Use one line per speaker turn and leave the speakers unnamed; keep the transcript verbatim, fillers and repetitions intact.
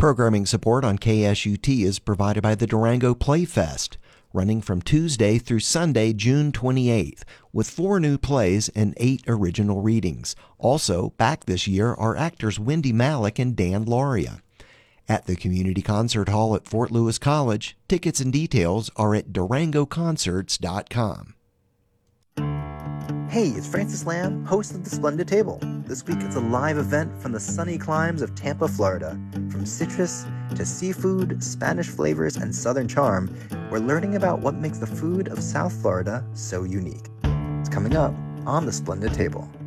Programming support on K S U T is provided by the Durango Playfest, running from Tuesday through Sunday, June twenty-eighth, with four new plays and eight original readings. Also, back this year are actors Wendy Malick and Dan Lauria. At the Community Concert Hall at Fort Lewis College, tickets and details are at durango concerts dot com.
Hey, it's Francis Lamb, host of The Splendid Table. This week it's a live event from the sunny climes of Tampa, Florida. From citrus to seafood, Spanish flavors, and Southern charm, we're learning about what makes the food of South Florida so unique. It's coming up on The Splendid Table.